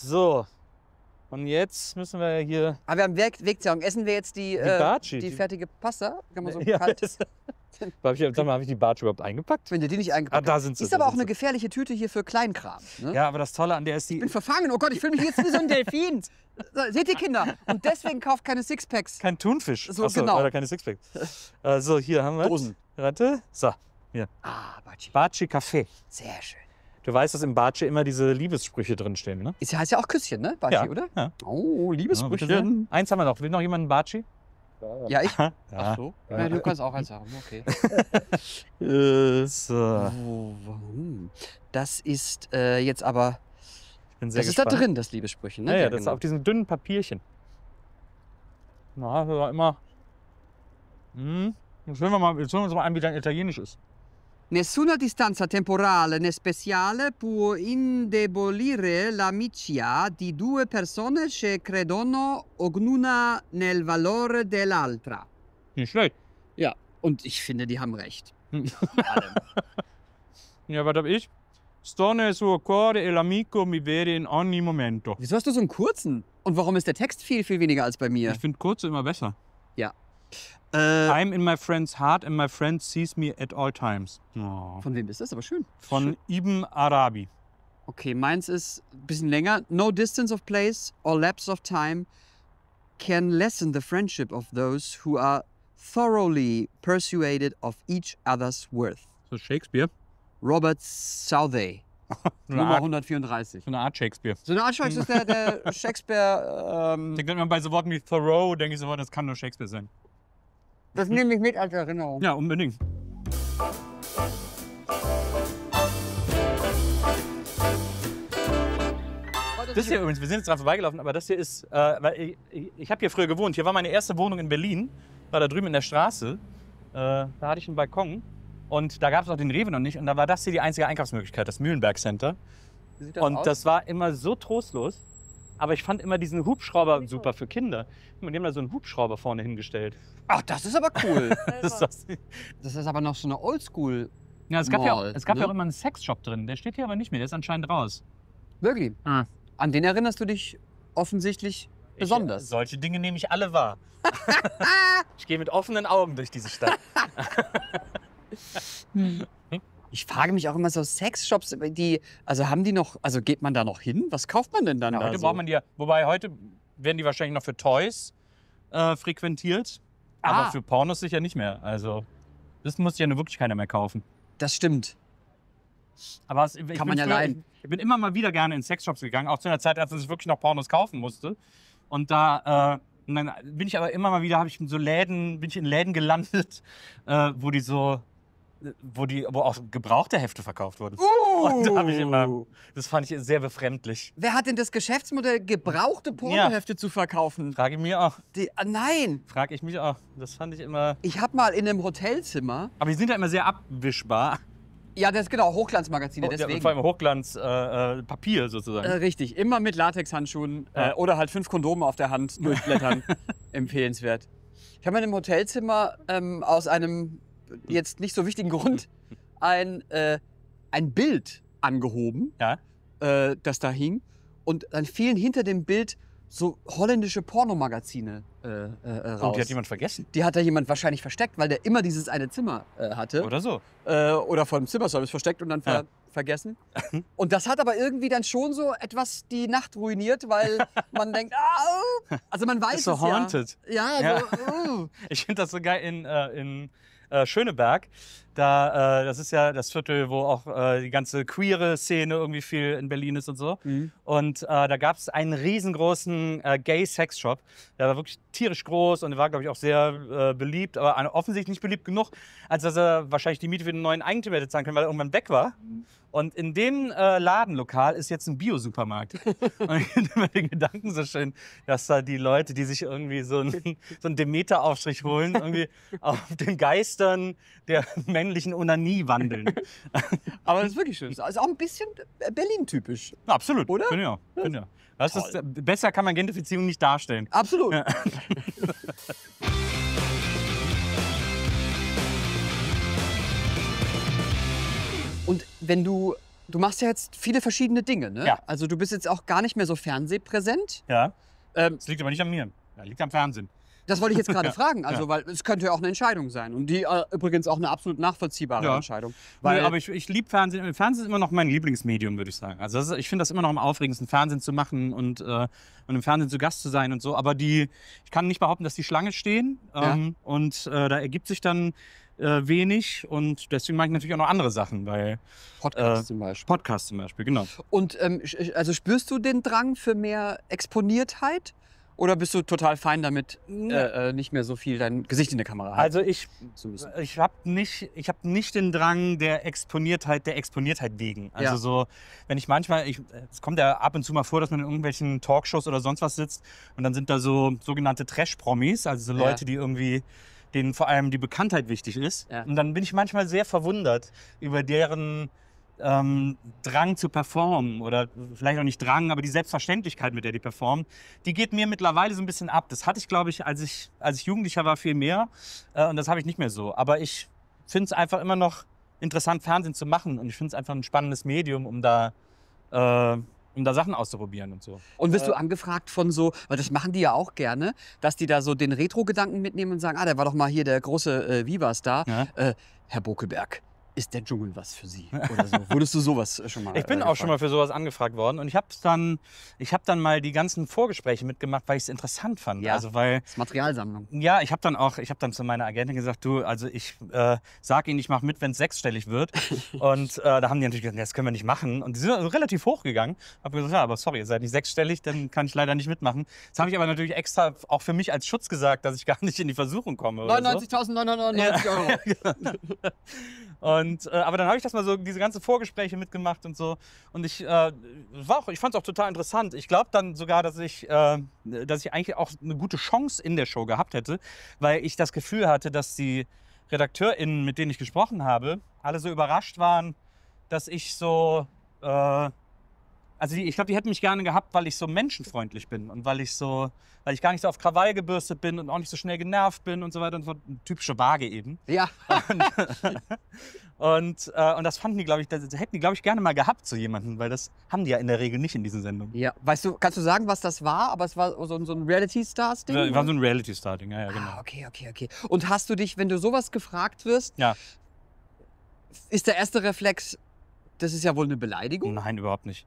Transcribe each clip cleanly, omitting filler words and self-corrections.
So. Und jetzt müssen wir hier... Aber wir haben Wegzehrung. Essen wir jetzt die fertige Pasta? Kann man so kalt... Habe ich die Bartsch überhaupt eingepackt? Wenn du die nicht eingepackt da hast. sind sie. Ist aber auch eine gefährliche Tüte hier für Kleinkram. Ne? Ja, aber das Tolle an der ist die... Ich bin verfangen. Oh Gott, ich fühle mich jetzt wie so ein Delfin. Seht ihr, Kinder? Und deswegen kauft keine Sixpacks. Kein Thunfisch. So, genau. Oder keine Sixpacks. So, hier haben wir... Dosen. Warte. So, hier. Barci. Barci Café. Sehr schön. Du weißt, dass im Barci immer diese Liebessprüche drinstehen, ne? Heißt ja auch Küsschen, ne? Barci, Ja, oder? ja. Oh, Ja, Liebesbrüchchen. eins haben wir noch. Will noch jemand einen Barci? Ja, ich. Ja. Ach so. Ja, du kannst auch eins haben. Okay. So. Das ist jetzt aber. Ich bin sehr Das ist gespannt. da drin, das Liebesprüchchen, ne? Ja, ja, das ist auf diesem dünnen Papierchen. Na, das war immer... Jetzt hören wir uns mal an, wie dein Italienisch ist. Nessuna distanza temporale né speciale può indebolire l'amicizia di due persone che credono ognuna nel valore dell'altra. Nicht schlecht. Ja, und ich finde, die haben recht. Ja, was hab ich? Sto nel suo cuore e l'amico mi vede in ogni momento. Wieso hast du so einen kurzen? Und warum ist der Text viel, viel weniger als bei mir? Ich finde kurze immer besser. Ja. I'm in my friend's heart and my friend sees me at all times. Oh. Von wem ist das? Aber schön. Von Ibn Arabi. Okay, meins ist ein bisschen länger. No distance of place or lapse of time can lessen the friendship of those who are thoroughly persuaded of each other's worth. So Shakespeare. Robert Southey, Nummer 134. So eine Art Shakespeare. So eine Art Shakespeare ist der Shakespeare. Ich denke immer bei so Worten wie Thoreau, denke ich sofort, das kann nur Shakespeare sein. Das nehme ich mit als Erinnerung. Ja, unbedingt. Das hier übrigens, wir sind jetzt dran vorbeigelaufen, aber das hier ist, weil ich habe hier früher gewohnt. Hier war meine erste Wohnung in Berlin, war da drüben in der Straße. Da hatte ich einen Balkon und da gab es auch den Rewe noch nicht. Und da war das hier die einzige Einkaufsmöglichkeit, das Mühlenberg Center. Wie sieht das Und aus? das war immer so trostlos. Aber ich fand immer diesen Hubschrauber super für Kinder. Die haben da so einen Hubschrauber vorne hingestellt. Ach, das ist aber cool. Das ist Das ist aber noch so eine Oldschool. ja, es gab Mall, ja ne? auch immer einen Sexshop drin. Der steht hier aber nicht mehr, der ist anscheinend raus. Wirklich. Ah. An den erinnerst du dich offensichtlich besonders. Solche Dinge nehme ich alle wahr. Ich gehe mit offenen Augen durch diese Stadt. Ich frage mich auch immer so Sexshops, also haben die noch, also geht man da noch hin? Was kauft man denn dann Ja, da? heute so? braucht man die ja, wobei heute werden die wahrscheinlich noch für Toys frequentiert. Aber für Pornos sicher nicht mehr. Also das muss ja nur wirklich keiner mehr kaufen. Das stimmt. Aber Kann man ja leihen. Ich bin immer mal wieder gerne in Sexshops gegangen, auch zu einer Zeit, als ich wirklich noch Pornos kaufen musste. Und da und dann bin ich aber immer mal wieder, bin ich in Läden gelandet, wo auch gebrauchte Hefte verkauft wurden. Und da habe ich immer, das fand ich sehr befremdlich. Wer hat denn das Geschäftsmodell, gebrauchte Pornohefte zu verkaufen? Frage ich mich auch. Nein! Frage ich mich auch. Das fand ich immer. Ich habe mal in einem Hotelzimmer, Aber die sind ja immer sehr abwischbar. ja, das ist genau, Hochglanzmagazine, Ja, deswegen. vor allem Hochglanz Papier sozusagen. Richtig, immer mit Latexhandschuhen oder halt 5 Kondome auf der Hand durchblättern. Empfehlenswert. Ich habe in einem Hotelzimmer aus einem jetzt nicht so wichtigen Grund ein Bild angehoben, Ja. das da hing. Und dann fielen hinter dem Bild so holländische Pornomagazine raus. Oh, die hat jemand vergessen. Die hat da jemand wahrscheinlich versteckt, weil der immer dieses eine Zimmer hatte. Oder so. Oder vom Zimmerservice versteckt und dann vergessen. Und das hat aber irgendwie dann schon so etwas die Nacht ruiniert, weil man denkt, also man weiß Ist so es haunted. ja. Ja, so, Ich finde das so geil in Schöneberg. Das ist ja das Viertel, wo auch die ganze queere Szene irgendwie viel in Berlin ist und so. Mhm. Und da gab es einen riesengroßen Gay-Sex-Shop. Der war wirklich tierisch groß und der war, glaube ich, auch sehr beliebt, aber offensichtlich nicht beliebt genug, als dass er wahrscheinlich die Miete für den neuen Eigentümer hätte zahlen können, weil er irgendwann weg war. Und in dem Ladenlokal ist jetzt ein Bio-Supermarkt. Und ich finde immer den Gedanken so schön, dass da die Leute, die sich irgendwie so einen Demeter-Aufstrich holen, irgendwie auf den Geistern der männlichen Onanie wandeln. aber das ist wirklich schön. Das ist auch ein bisschen Berlin-typisch. Absolut. Oder? Finde ich auch. Finde ich auch. Das ist, besser kann man Gentrifizierung nicht darstellen. Absolut. Ja. Und wenn du du machst ja jetzt viele verschiedene Dinge, ne? Ja. Also du bist jetzt auch gar nicht mehr so fernsehpräsent. Ja. Ähm, Das liegt aber nicht an mir. Das liegt am Fernsehen. Das wollte ich jetzt gerade Ja. fragen, also Ja. weil es könnte ja auch eine Entscheidung sein und die übrigens auch eine absolut nachvollziehbare Ja. Entscheidung. Weil, Weil, aber ich liebe Fernsehen. Fernsehen ist immer noch mein Lieblingsmedium, würde ich sagen. Also ich finde das immer noch am aufregendsten, Fernsehen zu machen und im Fernsehen zu Gast zu sein und so. Aber ich kann nicht behaupten, dass die Schlange stehen. Und da ergibt sich dann wenig. Und deswegen mache ich natürlich auch noch andere Sachen, weil Podcast zum Beispiel. Podcasts zum Beispiel, genau. Und also spürst du den Drang für mehr Exponiertheit? Oder bist du total fein damit, nicht mehr so viel dein Gesicht in der Kamera halten Also ich zu müssen? habe nicht den Drang der Exponiertheit wegen. Also Ja. so, wenn ich manchmal, es kommt ja ab und zu mal vor, dass man in irgendwelchen Talkshows oder sonst was sitzt und dann sind da so sogenannte Trash-Promis, also so Ja. Leute, die irgendwie, denen vor allem die Bekanntheit wichtig ist. Ja. Und dann bin ich manchmal sehr verwundert über deren Drang zu performen oder vielleicht auch nicht Drang, aber die Selbstverständlichkeit, mit der die performen, die geht mir mittlerweile so ein bisschen ab. Das hatte ich, glaube ich, als ich Jugendlicher war, viel mehr und das habe ich nicht mehr so. Aber ich finde es einfach immer noch interessant, Fernsehen zu machen und ich finde es einfach ein spannendes Medium, um da Sachen auszuprobieren und so. Und wirst du angefragt von so, weil das machen die ja auch gerne, dass die da so den Retro-Gedanken mitnehmen und sagen, der war doch mal hier der große Viva-Star. Ja. Herr Bokelberg, ist der Dschungel was für Sie? Oder so. Wurdest du sowas schon mal Ich bin auch schon mal für sowas angefragt worden und ich habe dann mal die ganzen Vorgespräche mitgemacht, weil ich es interessant fand. Ja. Also weil Das ist Materialsammlung. ja, ich habe dann zu meiner Agentin gesagt, du, also ich sag Ihnen, ich mache mit, wenn es sechsstellig wird. Und da haben die natürlich gesagt, nee, das können wir nicht machen. Und die sind also relativ hochgegangen. Habe gesagt, ja, aber sorry, ihr seid nicht sechsstellig, dann kann ich leider nicht mitmachen. Das habe ich aber natürlich extra auch für mich als Schutz gesagt, dass ich gar nicht in die Versuchung komme. Oder so. 99.999 Euro. Und, aber dann habe ich das mal so, diese ganzen Vorgespräche mitgemacht und so. Und ich fand es auch total interessant. Ich glaube dann sogar, dass ich eigentlich auch eine gute Chance in der Show gehabt hätte, weil ich das Gefühl hatte, dass die RedakteurInnen, mit denen ich gesprochen habe, alle so überrascht waren, dass ich so... Also ich glaube, die hätten mich gerne gehabt, weil ich so menschenfreundlich bin und weil ich gar nicht so auf Krawall gebürstet bin und auch nicht so schnell genervt bin und so weiter und so. Eine typische Waage eben. Ja. Und das fanden die, glaube ich, das hätten die, glaube ich, gerne mal gehabt, so jemanden, weil das haben die ja in der Regel nicht in diesen Sendungen. Ja. Weißt du, kannst du sagen, was das war? Aber es war so ein Reality-Stars-Ding? War so ein Reality-Star-Ding, ja, genau. Okay. Und hast du dich, wenn du sowas gefragt wirst, Ja. ist der erste Reflex, das ist ja wohl eine Beleidigung? Nein, überhaupt nicht.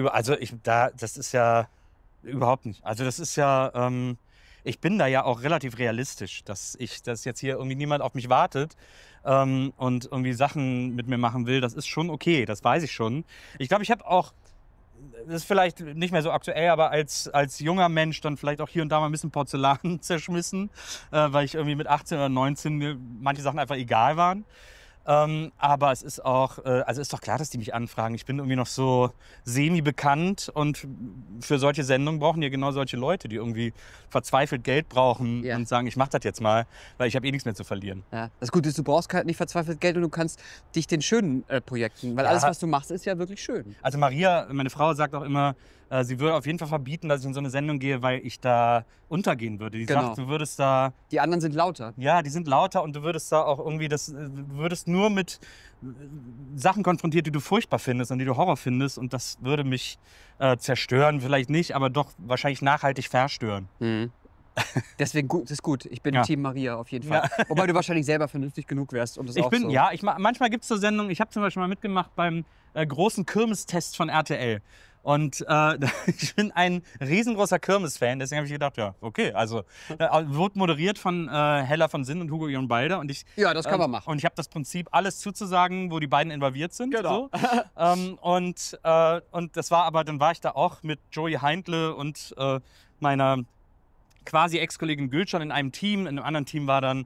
Das ist ja überhaupt nicht. Also das ist ja, ich bin da ja auch relativ realistisch, dass jetzt hier irgendwie niemand auf mich wartet und irgendwie Sachen mit mir machen will. Das ist schon okay, das weiß ich schon. Ich glaube, ich habe auch, das ist vielleicht nicht mehr so aktuell, aber als junger Mensch dann vielleicht auch hier und da mal ein bisschen Porzellan zerschmissen, weil ich irgendwie mit 18 oder 19 mir manche Sachen einfach egal waren. Aber es ist auch, also ist doch klar, dass die mich anfragen. Ich bin irgendwie noch so semi-bekannt und für solche Sendungen brauchen ja genau solche Leute, die irgendwie verzweifelt Geld brauchen Ja. und sagen, ich mach das jetzt mal, weil ich habe eh nichts mehr zu verlieren. Ja. Das Gute ist, du brauchst halt nicht verzweifelt Geld und du kannst dich den schönen Projekten, weil Ja. alles, was du machst, ist ja wirklich schön. Also Maria, meine Frau, sagt auch immer, sie würde auf jeden Fall verbieten, dass ich in so eine Sendung gehe, weil ich da untergehen würde. Die Genau. sagt, du würdest da, Die anderen sind lauter. ja, die sind lauter und du würdest da auch irgendwie, du würdest nur mit Sachen konfrontiert, die du furchtbar findest und die du Horror findest und das würde mich zerstören, vielleicht nicht, aber doch wahrscheinlich nachhaltig verstören. Deswegen gut, ist gut. Ich bin Ja. Team Maria auf jeden Fall. Wobei du wahrscheinlich selber vernünftig genug wärst. Und das auch so. Manchmal gibt es so Sendungen, ich habe zum Beispiel mal mitgemacht beim großen Kirmestest von RTL. Und ich bin ein riesengroßer Kirmes-Fan, deswegen habe ich gedacht, ja, okay, also wurde moderiert von Hella von Sinn und Hugo Egon Balder und Ja, das kann man machen. Und ich habe das Prinzip, alles zuzusagen, wo die beiden involviert sind. Genau. So. Und das war aber, dann war ich da auch mit Joey Heindle und meiner quasi Ex-Kollegin Gülcan in einem Team. In einem anderen Team war dann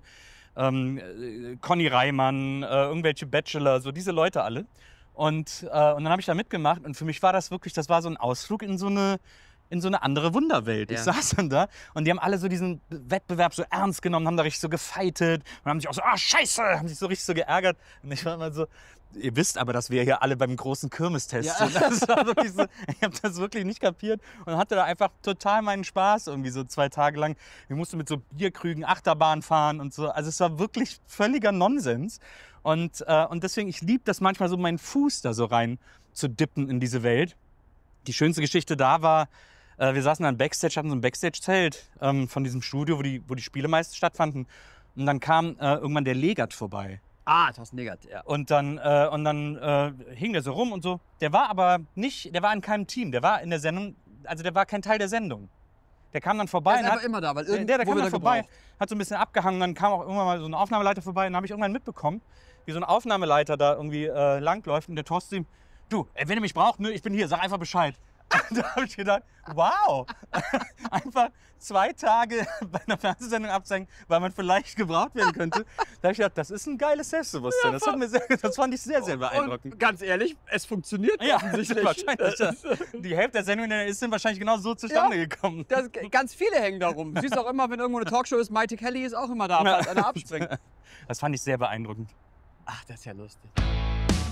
Conny Reimann, irgendwelche Bachelor, so diese Leute alle. Und dann habe ich da mitgemacht und für mich war das wirklich, das war so ein Ausflug in so eine andere Wunderwelt. Ja. Ich saß dann da und die haben alle so diesen Wettbewerb so ernst genommen, haben da richtig so gefeitet und haben sich auch so, scheiße, haben sich so richtig so geärgert. Und ich war immer so, ihr wisst aber, dass wir hier alle beim großen Kirmestest sind. Das war wirklich so, ich habe das wirklich nicht kapiert und hatte da einfach total meinen Spaß irgendwie so 2 Tage lang. Ich musste mit so Bierkrügen Achterbahn fahren und so. Also es war wirklich völliger Nonsens. Und deswegen, ich liebe das manchmal so, meinen Fuß da so rein abzudippen in diese Welt. Die schönste Geschichte da war, wir saßen dann Backstage, hatten so ein Backstage-Zelt von diesem Studio, wo die Spiele meist stattfanden. Und dann kam irgendwann der Legat vorbei. Thorsten Legert, ja. Und dann hing der so rum und so. Der war aber nicht, der war in keinem Team, der war in der Sendung, also der war kein Teil der Sendung. Der kam dann vorbei. Der ist einfach immer da, weil irgendwo der kam dann vorbei, gebraucht. hat so ein bisschen abgehangen, dann kam auch irgendwann mal so ein Aufnahmeleiter vorbei und dann habe ich irgendwann mitbekommen, wie so ein Aufnahmeleiter da irgendwie langläuft und der Thorsten, du, wenn ihr mich braucht, ne, ich bin hier, sag einfach Bescheid. Und da habe ich gedacht, wow, einfach 2 Tage bei einer Fernsehsendung abzeigen, weil man vielleicht gebraucht werden könnte. Da habe ich gedacht, das ist ein geiles Selbstbewusstsein. Das fand ich sehr, sehr beeindruckend. Und ganz ehrlich, es funktioniert offensichtlich. Wahrscheinlich. Die Hälfte der Sendung ist dann wahrscheinlich genau so zustande gekommen. Ganz viele hängen da rum. Du siehst auch immer, wenn irgendwo eine Talkshow ist, Mighty Kelly ist auch immer da, falls einer abspringt. Das fand ich sehr beeindruckend. Ach, das ist ja lustig.